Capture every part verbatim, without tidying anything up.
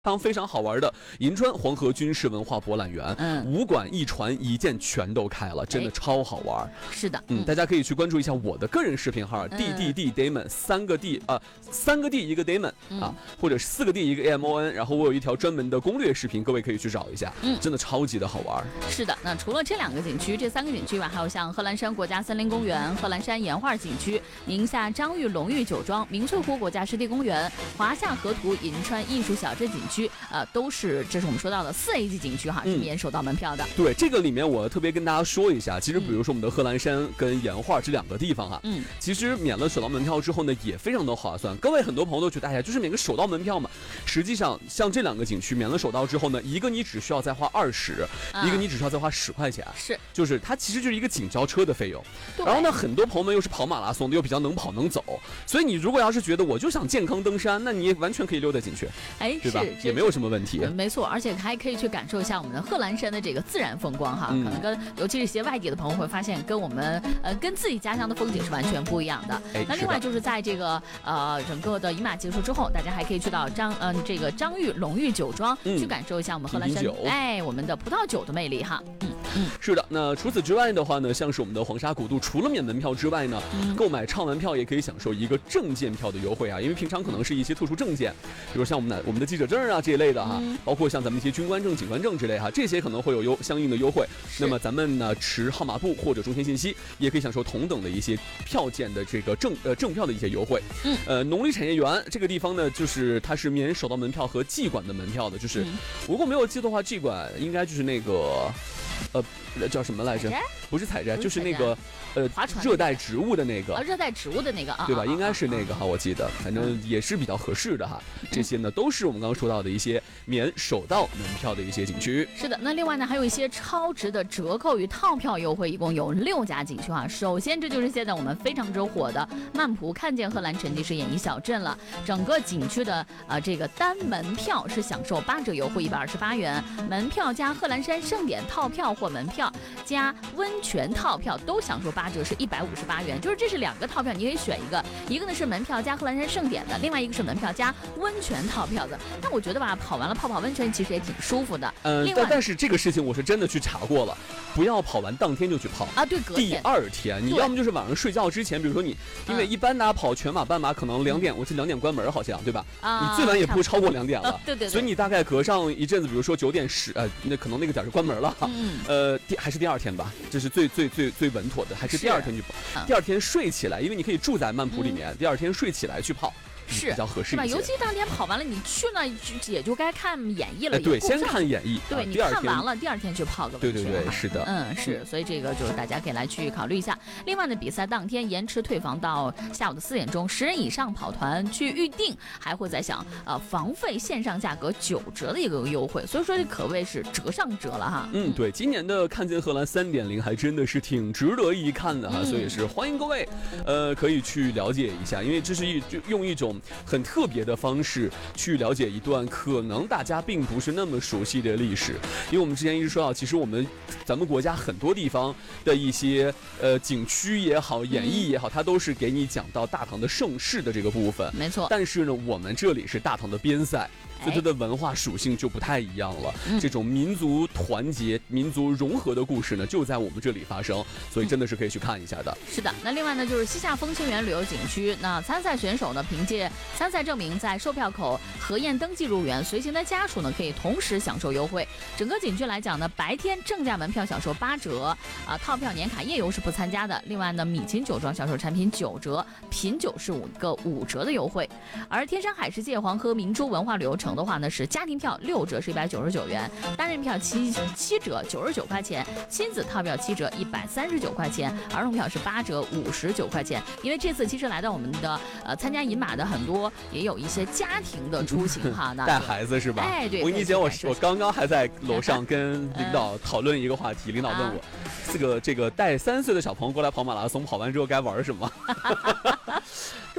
常非常好玩的银川黄河军事文化博览园，嗯，五馆一传一件全都开了，真的超好玩。 是的， 嗯，大家可以去关注一下我的个人视频号 D D D Damon 三个 D 啊，三个 D 一个 Damon 啊，或者四个 D 一个 A M O N， 然后我有一条专门的攻略视频，各位可以去找一下，嗯，真的超级的好玩。 是的，那除了这两个景区，这三个景区吧，还有像贺兰山国家森林公园、贺兰山岩画景区、宁夏张玉龙玉酒庄、明翠湖国家湿地公园、华夏河图银川艺术小镇景区，呃，都是这是我们说到的四 A 级景区哈，是免首道门票的。 对，这个里面我特别跟大家说一下，其实比如说我们的贺兰山跟岩画这两个地方哈，嗯，其实免了首道门票之后呢，也非常的划算。各位很多朋友都觉得，哎呀，就是免个首道门票嘛。实际上，像这两个景区免了首道之后呢，一个你只需要再花二十、啊，一个你只需要再花十块钱， 是， 就是它其实就是一个景交车的费用。然后呢，很多朋友们又是跑马拉松的，又比较能跑能走，所以你如果要是觉得我就想健康登山，那你也完全可以溜达进去， 哎， 对吧？也没有什么问题。 没错，而且还可以去感受一下我们的贺兰山的这个自然风光哈，嗯、可能跟尤其是一些外地的朋友会发现，跟我们呃跟自己家乡的风景是完全不一样的。那另外就是在这个呃整个的饮马结束之后，大家还可以去到张嗯、呃、这个张玉龙玉酒庄、嗯、去感受一下我们贺兰山哎我们的葡萄酒的魅力哈。嗯嗯，是的。那除此之外的话呢，像是我们的黄沙古渡，除了免门票之外呢，嗯、购买畅玩票也可以享受一个证件票的优惠啊。因为平常可能是一些特殊证件，比如像我们的我们的记者证啊这一类的哈，嗯、包括像咱们一些军官证、警官证之类哈，这些可能会有优相应的优惠。那么咱们呢持号码布或者中签信息，也可以享受同等的一些票件的这个证呃证票的一些优惠。嗯，呃，农林产业园这个地方呢，就是它是免首道门票和技馆的门票的，就是、嗯、如果没有记错的话，技馆应该就是那个。呃，叫什么来着？不是采摘，就是那个呃热带植物的那个啊，热带植物的那个啊， 对吧？应该是那个哈，我记得，反正也是比较合适的哈。这些呢都是我们刚刚说到的一些免首道门票的一些景区。 是的，那另外呢还有一些超值的折扣与套票优惠，一共有六家景区哈。首先这就是现在我们非常之火的曼普看见贺兰沉浸式演艺小镇了，整个景区的啊、呃、这个单门票是享受八折优惠一百二十八元，门票加贺兰山盛典套票或门票加温泉套票都享受八折，是一百五十八元。就是这是两个套票，你可以选一个，一个呢是门票加贺兰山盛典的，另外一个是门票加温泉套票的。那我觉得吧，跑完了泡泡温泉其实也挺舒服的。 嗯，但但是这个事情我是真的去查过了，不要跑完当天就去泡啊，对，隔天第二天，你要么就是晚上睡觉之前，比如说你，因为一般大家跑全马、半马可能两点，嗯、我记得两点关门好像，对吧？啊，你最晚也不会超过两点了。啊、 对, 对对。 所以你大概隔上一阵子，比如说九点十，呃，那可能那个点就关门了。嗯。呃，第还是第二天吧，这是最最最最稳妥的，还是第二天去泡。第二天睡起来，因为你可以住在曼普里面，嗯、第二天睡起来去泡。 是比较合适一些， 尤其当天跑完了，你去那也就该看演绎了。 哎、对，先看演绎， 对、啊、你看完了，第二天去泡个温泉。 对对对，是的， 嗯，是，所以这个就是大家可以来去考虑一下。另外呢，比赛当天延迟退房到下午的四点钟，十人以上跑团去预定，还会再享呃房费线上价格九折的一个优惠，所以说这可谓是折上折了哈。 嗯，对，今年的看见荷兰 三点零 还真的是挺值得一看的哈，嗯、所以是欢迎各位呃可以去了解一下，因为这是一用一种很特别的方式去了解一段可能大家并不是那么熟悉的历史。因为我们之前一直说到，其实我们咱们国家很多地方的一些呃景区也好，演绎也好，它都是给你讲到大唐的盛世的这个部分， 没错。 但是呢，我们这里是大唐的边塞，所以它的文化属性就不太一样了。嗯、这种民族团结、民族融合的故事呢，就在我们这里发生，所以真的是可以去看一下的。 是的，那另外呢，就是西夏风清源旅游景区，那参赛选手呢，凭借参赛证明在售票口核验登记入园，随行的家属呢可以同时享受优惠。整个景区来讲呢，白天正价门票享受八折，啊，套票年卡夜游是不参加的。另外呢，米琴酒庄销售产品九折，品酒是五个五折的优惠。而天山海世界黄河明珠文化旅游城的话呢，是家庭票六折是一百九十九元，单人票七七折九十九块钱，亲子套票七折一百三十九块钱，儿童票是八折五十九块钱。因为这次其实来到我们的呃参加饮马的很多也有一些家庭的出行哈， 带孩子是吧？ 哎，对。 我跟你讲，我我刚刚还在楼上跟领导讨论一个话题，领导问我，这个这个带三岁的小朋友过来跑马拉松，跑完之后该玩什么？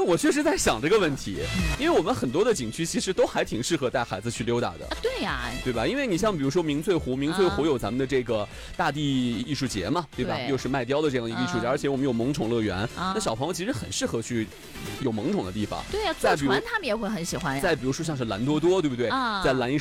那我确实在想这个问题，因为我们很多的景区其实都还挺适合带孩子去溜达的。 啊，对呀、 对吧？因为你像比如说明翠湖，明翠湖有咱们的这个大地艺术节嘛，对吧？ 对又是麦雕的这样一个艺术节， 啊而且我们有萌宠乐园， 啊那小朋友其实很适合去有萌宠的地方。 对呀、 再比如坐船他们也会很喜欢呀。 再比如说像是蓝多多，对不对？ 啊在蓝